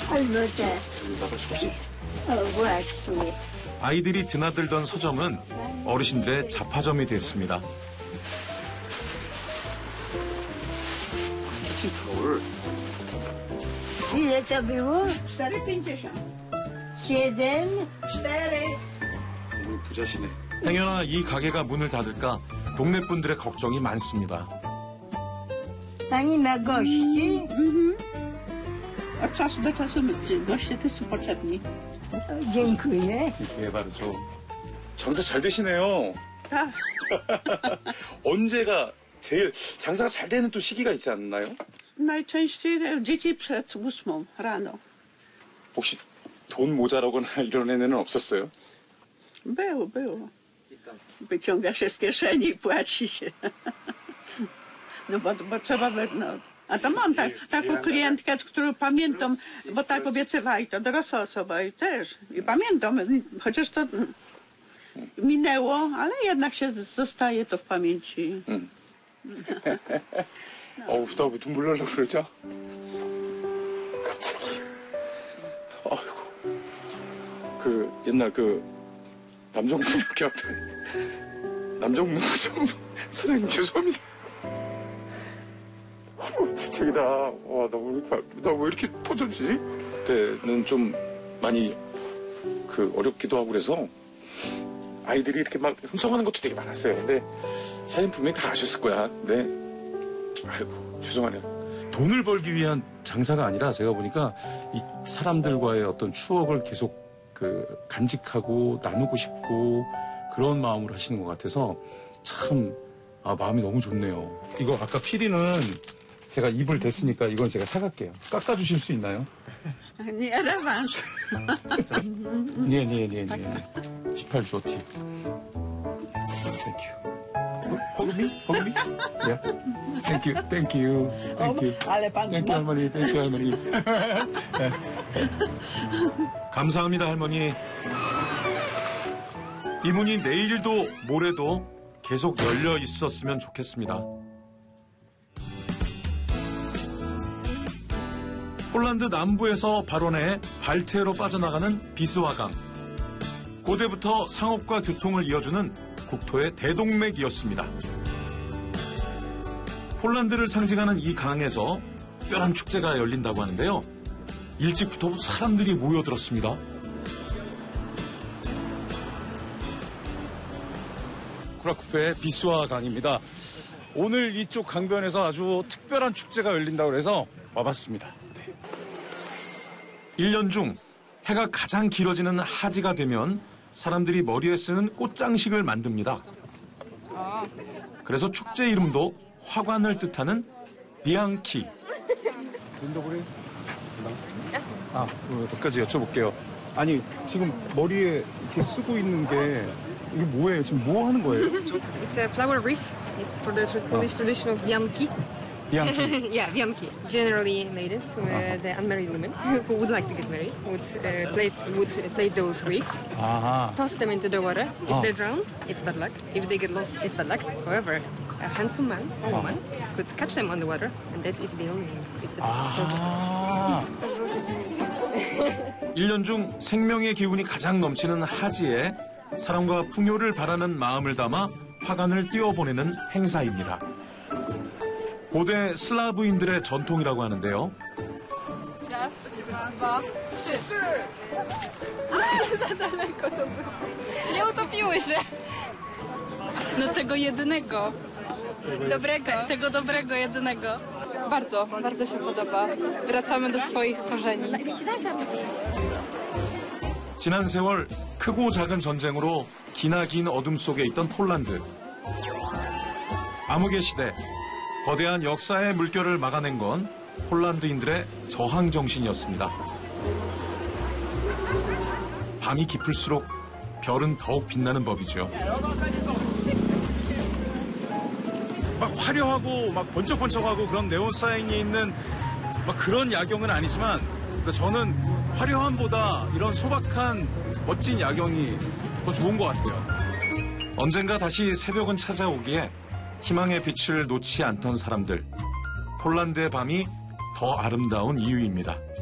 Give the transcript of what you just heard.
아이들이 드나들던 서점은 어르신들의 잡화점이 됐습니다. Ile to było? 4,50. 7? 4. 부자시네. 행여나 이 가게가 문을 닫을까 동네 분들의 걱정이 많습니다. Pani ma gości? Od czasu do czasu goście też są potrzebni. Dziękuję. 예, 바로 저. 장사 잘 되시네요. Tak. 언제가 제일 장사가 잘 되는 또 시기가 있지 않나요? Najczęściej dzieci przed 8 rano. 혹시 돈 모자라거나 이런 애는 없었어요? Było. Wyciąga się z kieszeni i płaci się. No bo trzeba, no. A to mam taką klientkę, którą pamiętam, bo tak obiecywała i to dorosła osoba i też. I pamiętam, chociaż to minęło, ale jednak się zostaje to w pamięci. 어우, 나 왜 눈물 나려고 그러죠? 갑자기. 아이고. 그, 옛날 그, 남정문학교 앞에. 남정문학교 사장님 죄송합니다. 저기다. 와, 나 왜 이렇게 터져지지? 그때는 좀 많이 그, 어렵기도 하고 그래서 아이들이 이렇게 막 흥청하는 것도 되게 많았어요. 근데 사장님 분명히 다 아셨을 거야. 근데 아이고, 죄송하네요. 돈을 벌기 위한 장사가 아니라 제가 보니까 이 사람들과의 어떤 추억을 계속 그 간직하고 나누고 싶고 그런 마음으로 하시는 것 같아서 참 마음이 너무 좋네요. 이거 아까 피리는 제가 입을 댔으니까 이건 제가 사갈게요. 깎아주실 수 있나요? Nie rewanż. 네. 18 티. 땡큐. 허그미? 예. 땡큐. Ale pan 땡큐 할머니. 감사합니다 할머니. 이 문이 내일도 모레도 계속 열려 있었으면 좋겠습니다. 폴란드 남부에서 발원해 발트해로 빠져나가는 비스와강. 고대부터 상업과 교통을 이어주는 국토의 대동맥이었습니다. 폴란드를 상징하는 이 강에서 특별한 축제가 열린다고 하는데요. 일찍부터 사람들이 모여들었습니다. 쿠라쿠페의 비스와강입니다. 오늘 이쪽 강변에서 아주 특별한 축제가 열린다고 해서 와봤습니다. 1년 중 해가 가장 길어지는 하지가 되면 사람들이 머리에 쓰는 꽃장식을 만듭니다. 그래서 축제 이름도 화관을 뜻하는 비앙키. 몇 가지 여쭤볼게요. 아니, 지금 머리에 이렇게 쓰고 있는 게 이게 뭐예요? 지금 뭐 하는 거예요? It's a flower wreath. It's for the Polish tradition of bianki. 비앙키. Yeah, bianki. Generally, ladies, the unmarried women who would like to get married would plait those wreaths, toss them into the water. If they drown, it's bad luck. If they get lost, it's bad luck. However, a handsome man or woman could catch them on the water, and it's the only thing. It's the chance. 1년 중 생명의 기운이 가장 넘치는 하지에 사랑과 풍요를 바라는 마음을 담아 화관을 띄워보내는 행사입니다. 고대 슬라브인들의 전통이라고 하는데요. Raz, dwa, trzy. Za daleko to było. Nie utopiły się. No tego jedynego. Dobrego. Tego dobrego, jedynego. Bardzo, bardzo się podoba. Wracamy do swoich korzeni. 지난 세월 크고 작은 전쟁으로 기나긴 어둠 속에 있던 폴란드. 암흑의 시대. 거대한 역사의 물결을 막아낸 건 폴란드인들의 저항 정신이었습니다. 밤이 깊을수록 별은 더욱 빛나는 법이죠. 막 화려하고 막 번쩍번쩍하고 그런 네온 사인이 있는 막 그런 야경은 아니지만 저는 화려함보다 이런 소박한 멋진 야경이 더 좋은 것 같아요. 언젠가 다시 새벽은 찾아오기에 희망의 빛을 놓지 않던 사람들, 폴란드의 밤이 더 아름다운 이유입니다.